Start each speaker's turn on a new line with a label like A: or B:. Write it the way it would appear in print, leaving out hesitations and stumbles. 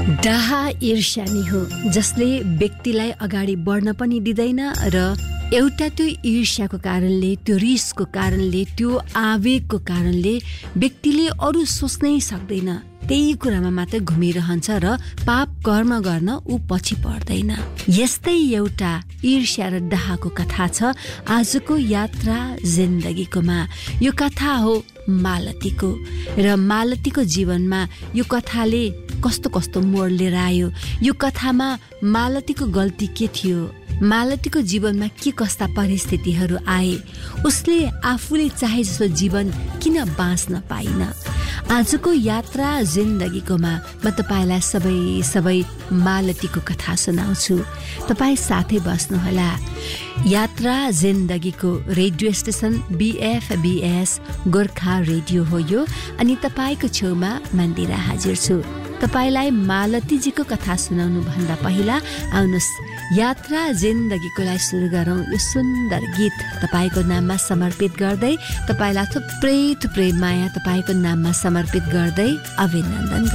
A: डाहा ईर्ष्या नि हो जसले व्यक्तिलाई अगाडि बढ्न पनि दिँदैन र एउटा त्यो ईर्ष्याको कारणले, त्यो रिसको कारणले, त्यो आवेगको कारणले व्यक्तिले अरू सोच्नै सक्दैन, त्यही कुरामा मात्र घुमिरहन्छ र पाप कर्म गर्न ऊ पछि पर्दैन। यस्तै एउटा ईर्ष्या र डाहाको कथा छ आजको यात्रा जिन्दगीकोमा। यो कथा हो मालतीको र मालतीको जीवनमा यो कथाले कस्तो कस्तो मोड लिएर आयो। यो कथामा मालतीको गल्ती के थियो, मालतीको जीवनमा के कस्ता परिस्थितिहरू आए, उसले आफूले चाहे जस्तो जीवन किन बाँच्न पाइन। आजको यात्रा जिन्दगीकोमा म तपाईलाई सबै मालतीको कथा सुनाउँछु। तपाईँ साथै बस्नुहोला। यात्रा जिन्दगीको radio station BFBS Gorkha radio हो यो, अनि तपाईँको छेउमा मन्दिरा हाजिर छु। तपाईलाई मालतीजीको कथा सुनाउनु भन्दा पहिला आउनुहोस् यात्रा जिन्दगीको लागि सुरु गरौँ यो सुन्दर गीत तपाईँको नाममा समर्पित गर्दै, तपाईँलाई थुप्रै माया तपाईँको नाममा समर्पित गर्दै अभिनन्दन।